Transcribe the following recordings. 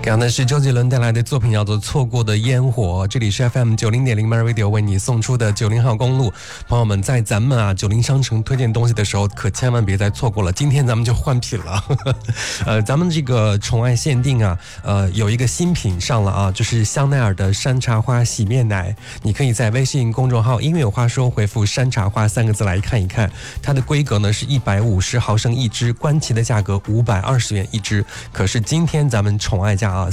刚才是周杰伦带来的作品叫做《错过的烟火》，这里是 FM 90.0 MyRadio 为你送出的90号公路。朋友们，在咱们90商城推荐东西的时候，可千万别再错过了。今天咱们就换品了，咱们这个宠爱限定有一个新品上了就是香奈儿的山茶花洗面奶。你可以在微信公众号音乐有话说回复山茶花3个字来看一看，它的规格呢是150毫升一支，官旗的价格520元一支。可是今天咱们宠爱价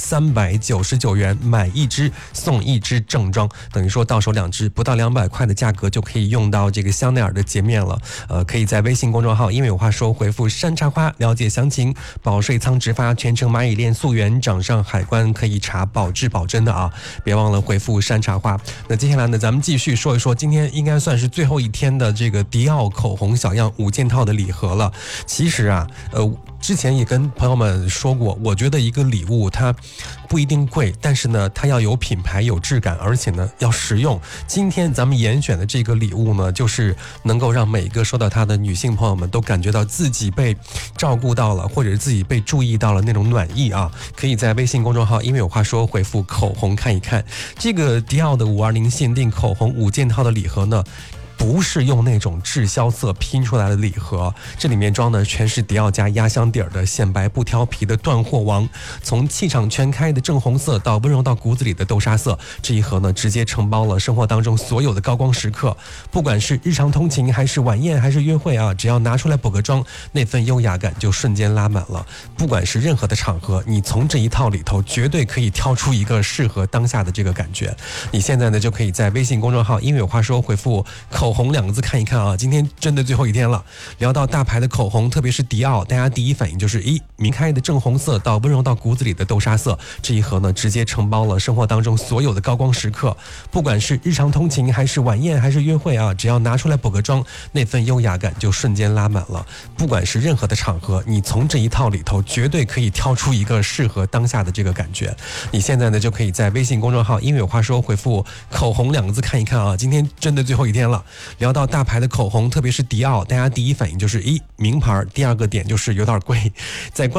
399元买一支送一支正装，等于说到手2支，不到200块的价格就可以用到这个香奈儿的洁面了。可以在微信公众号因为有话说回复山茶花了解详情。保税仓直发，全程蚂蚁链溯源，掌上海关可以查保质保真的别忘了回复山茶花。那接下来呢，咱们继续说一说今天应该算是最后一天的这个迪奥口红小样5件套的礼盒了。其实之前也跟朋友们说过，我觉得一个礼物它不一定贵，但是呢它要有品牌有质感，而且呢要实用。今天咱们严选的这个礼物呢，就是能够让每个收到它的女性朋友们都感觉到自己被照顾到了，或者是自己被注意到了那种暖意可以在微信公众号因为有话说回复口红看一看。这个迪奥的520限定口红5件套的礼盒呢，不是用那种滞销色拼出来的礼盒，这里面装的全是迪奥家压箱底儿的显白不挑皮的断货王。从气场全开的正红色到温柔到骨子里的豆沙色，这一盒呢直接承包了生活当中所有的高光时刻。不管是日常通勤还是晚宴还是约会只要拿出来补个妆，那份优雅感就瞬间拉满了。不管是任何的场合，你从这一套里头绝对可以挑出一个适合当下的这个感觉。你现在呢就可以在微信公众号因为有话说回复口红2个字看一看今天真的最后一天了。聊到大牌的口红，特别是迪奥，大家第一反应就是明开的正红色到温柔到骨子里的豆沙色，这一盒呢直接承包了生活当中所有的高光时刻。不管是日常通勤还是晚宴还是约会只要拿出来补个妆，那份优雅感就瞬间拉满了。不管是任何的场合，你从这一套里头绝对可以挑出一个适合当下的这个感觉。你现在呢就可以在微信公众号因为有话说回复口红2个字看一看今天真的最后一天了。聊到大牌的口红，特别是迪奥，大家第一反应就是名牌，第二个点就是有点贵。在